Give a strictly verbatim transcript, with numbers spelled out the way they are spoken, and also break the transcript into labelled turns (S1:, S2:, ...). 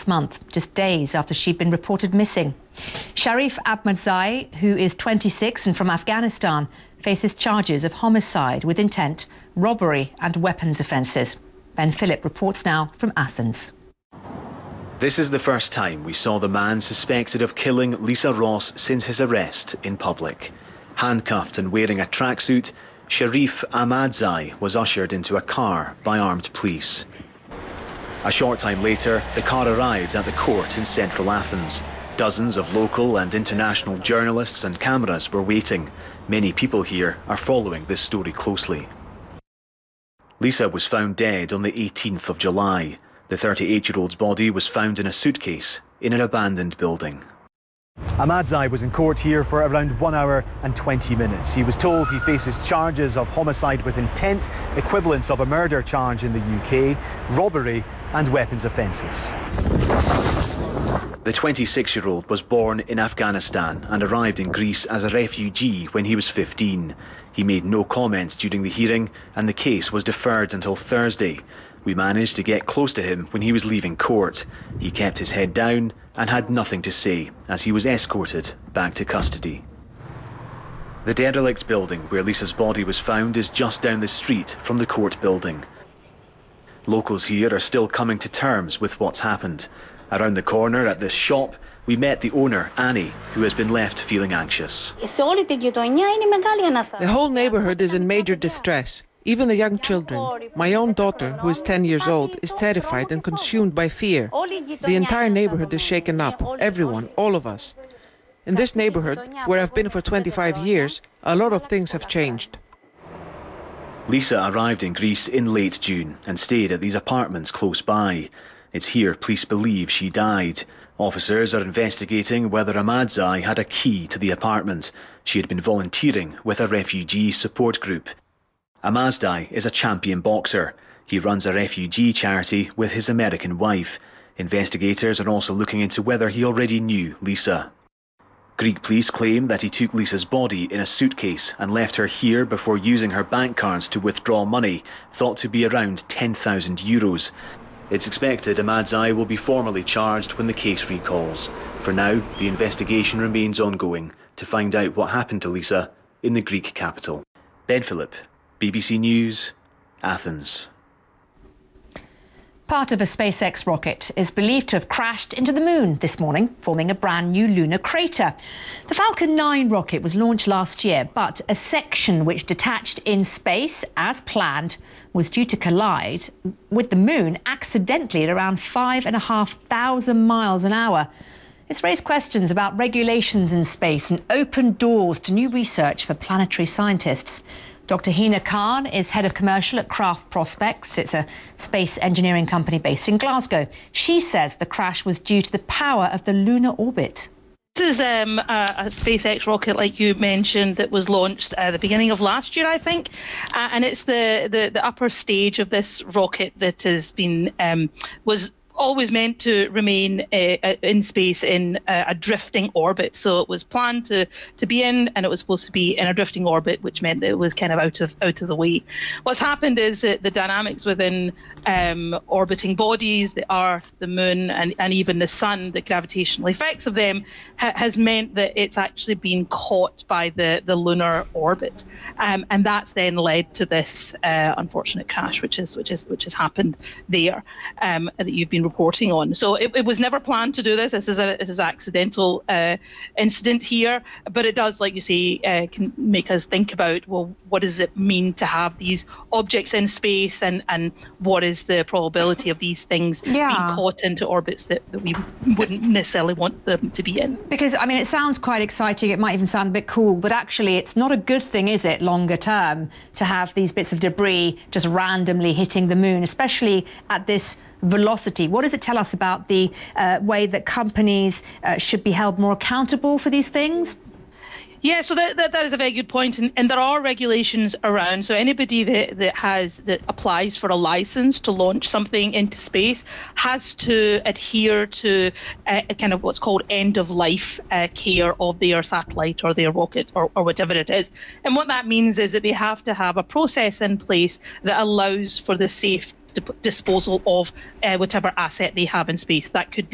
S1: last month, just days after she'd been reported missing. Sharif Ahmadzai, who is twenty-six and from Afghanistan, faces charges of homicide with intent, robbery and weapons offences. Ben Phillip reports now from Athens.
S2: This is the first time we saw the man suspected of killing Lisa Ross since his arrest in public. Handcuffed and wearing a tracksuit, Sharif Ahmadzai was ushered into a car by armed police. A short time later, the car arrived at the court in central Athens. Dozens of local and international journalists and cameras were waiting. Many people here are following this story closely. Lisa was found dead on the eighteenth of July. The thirty-eight-year-old's body was found in a suitcase in an abandoned building.
S3: Ahmadzai was in court here for around one hour and twenty minutes. He was told he faces charges of homicide with intent, equivalents of a murder charge in the U K, robbery and weapons offences.
S2: The twenty-six-year-old was born in Afghanistan and arrived in Greece as a refugee when he was fifteen. He made no comments during the hearing and the case was deferred until Thursday. We managed to get close to him when he was leaving court. He kept his head down and had nothing to say as he was escorted back to custody. The derelict building where Lisa's body was found is just down the street from the court building. Locals here are still coming to terms with what's happened. Around the corner at this shop, we met the owner, Annie, who has been left feeling anxious.
S4: The whole neighbourhood is in major distress. Even the young children. My own daughter, who is ten years old, is terrified and consumed by fear. The entire neighbourhood is shaken up, everyone, all of us. In this neighbourhood, where I've been for twenty-five years, a lot of things have changed.
S2: Lisa arrived in Greece in late June and stayed at these apartments close by. It's here police believe she died. Officers are investigating whether Ahmadzai had a key to the apartment. She had been volunteering with a refugee support group. Ahmadzai is a champion boxer. He runs a refugee charity with his American wife. Investigators are also looking into whether he already knew Lisa. Greek police claim that he took Lisa's body in a suitcase and left her here before using her bank cards to withdraw money, thought to be around ten thousand euros. It's expected Ahmadzai will be formally charged when the case recalls. For now, the investigation remains ongoing to find out what happened to Lisa in the Greek capital. Ben Phillip, B B C News, Athens.
S1: Part of a SpaceX rocket is believed to have crashed into the moon this morning, forming a brand new lunar crater. The Falcon nine rocket was launched last year, but a section which detached in space as planned was due to collide with the moon accidentally at around five and a half thousand miles an hour. It's raised questions about regulations in space and opened doors to new research for planetary scientists. Doctor Hina Khan is head of commercial at Craft Prospects. It's a space engineering company based in Glasgow. She says the crash was due to the power of the lunar orbit.
S5: This is um, a, a SpaceX rocket, like you mentioned, that was launched at the beginning of last year, I think. Uh, and it's the, the, the upper stage of this rocket that has been um, was always meant to remain uh, in space in uh, a drifting orbit. So it was planned to to be in, and it was supposed to be in a drifting orbit, which meant that it was kind of out of out of the way. What's happened is that the dynamics within um, orbiting bodies, the Earth, the Moon, and, and even the Sun, the gravitational effects of them, ha- has meant that it's actually been caught by the, the lunar orbit, um, and that's then led to this uh, unfortunate crash, which is which is which has happened there, um, that you've been reporting on. So it, it was never planned to do this. This is a this is an accidental uh, incident here, but it does, like you say, uh, can make us think about, well, what does it mean to have these objects in space, and and what is the probability of these things
S1: yeah.
S5: being caught into orbits that, that we wouldn't necessarily want them to be in?
S1: Because, I mean, it sounds quite exciting. It might even sound a bit cool, but actually it's not a good thing, is it, longer term, to have these bits of debris just randomly hitting the moon, especially at this velocity. What does it tell us about the uh, way that companies uh, should be held more accountable for these things?
S5: Yeah, so that, that, that is a very good point, and, and there are regulations around. So anybody that, that has that applies for a license to launch something into space has to adhere to a, a kind of what's called end of life uh, care of their satellite or their rocket or, or whatever it is. And what that means is that they have to have a process in place that allows for the safe disposal of uh, whatever asset they have in space. That could be